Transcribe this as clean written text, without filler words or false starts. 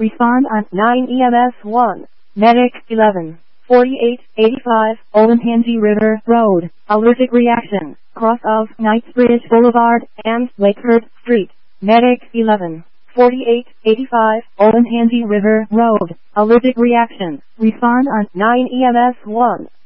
Respond on 9 EMS 1. Medic 11. 4885 Olentangy River Road. Allergic reaction. Cross of Knightsbridge Boulevard and Lakeford Street. Medic 11. 4885 Olentangy River Road. Allergic reaction. Respond on 9 EMS 1.